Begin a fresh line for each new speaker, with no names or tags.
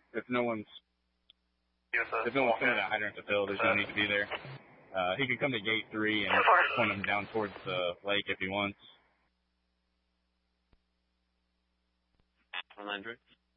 if no one's coming to the hydrant to fill, there's no need to be there. He could come to gate 3 and point him down towards the lake if he wants.
100.